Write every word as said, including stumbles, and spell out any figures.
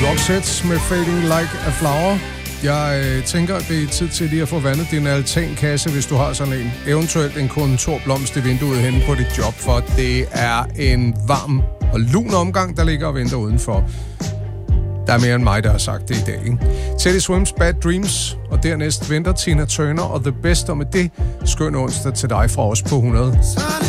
Roxette med Fading Like a Flower. Jeg øh, tænker, det er tid til lige at få vandet din altankasse, hvis du har sådan en. Eventuelt en kontorblomst i vinduet henne på dit job, for det er en varm og lun omgang, der ligger og venter udenfor. Der er mere end mig, der har sagt det i dag, ikke? Teddy Swims Bad Dreams, og dernæst venter Tina Turner og The Best, og med det skøn onsdag til dig fra os på hundrede.